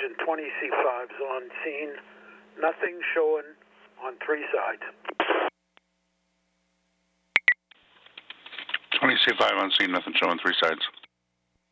Agent 20C5's on scene. Nothing showing on 3 sides. 20C5 on scene, nothing showing 3 sides.